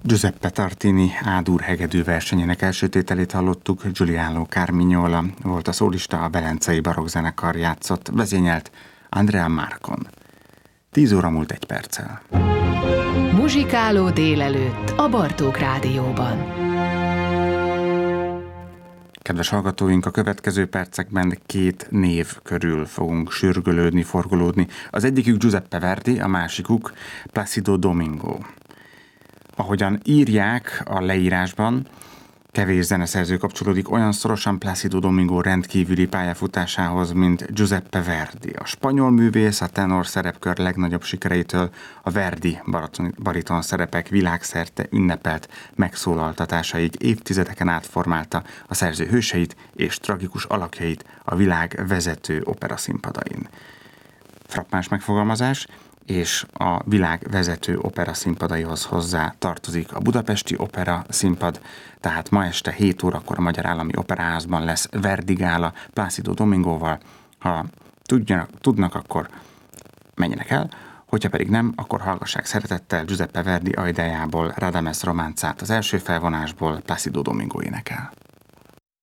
Giuseppe Tartini A-dur hegedű versenyének első tételét hallottuk, Giuliano Carmignola volt a szólista, a Velencei Barokkzenekar játszott, vezényelt Andrea Marcon. 10 óra múlt 1 perccel. Muzsikáló délelőtt a Bartók Rádióban. Kedves hallgatóink, a következő percekben 2 név körül fogunk sürgölődni, forgolódni. Az egyikük Giuseppe Verdi, a másikuk Placido Domingo. Ahogyan írják a leírásban, kevés zeneszerző kapcsolódik olyan szorosan Placido Domingo rendkívüli pályafutásához, mint Giuseppe Verdi. A spanyol művész a tenor szerepkör legnagyobb sikereitől a Verdi bariton szerepek világszerte ünnepelt megszólaltatásaig évtizedeken át formálta a szerző hőseit és tragikus alakjait a világ vezető operaszínpadain. Frappáns megfogalmazás, és a világ vezető opera színpadaihoz hozzá tartozik a Budapesti Opera Színpad, tehát ma este 7 órakor a Magyar Állami Operaházban lesz Verdi gála Placido Domingóval. Ha tudnak, akkor menjenek el, hogyha pedig nem, akkor hallgassák szeretettel Giuseppe Verdi ajdájából Radames románcát, az első felvonásból Placido Domingo énekel.